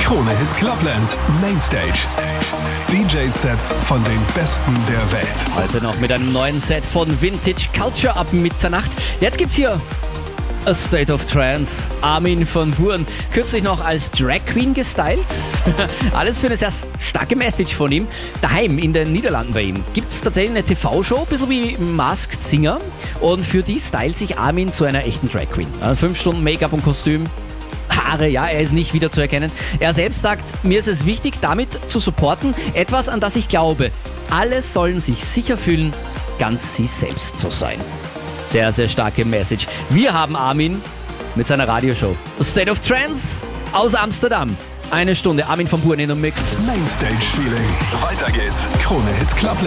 Krone Hit Clubland Mainstage. DJ-Sets von den Besten der Welt. Heute noch mit einem neuen Set von Vintage Culture ab Mitternacht. Jetzt gibt's hier A State of Trance. Armin van Buuren, kürzlich noch als Drag Queen gestylt. Alles für eine sehr starke Message von ihm. Daheim in den Niederlanden bei ihm gibt es tatsächlich eine TV-Show, ein bisschen wie Masked Singer. Und für die stylt sich Armin zu einer echten Drag Queen. 5 Stunden Make-up und Kostüm. Haare, ja, er ist nicht wiederzuerkennen. Er selbst sagt, mir ist es wichtig, damit zu supporten, etwas, an das ich glaube. Alle sollen sich sicher fühlen, ganz sie selbst zu sein. Sehr, sehr starke Message. Wir haben Armin mit seiner Radioshow State of Trance aus Amsterdam. 1 Stunde Armin van Buuren in einem Mix. Mainstage Feeling. Weiter geht's. Krone Hit Clubland.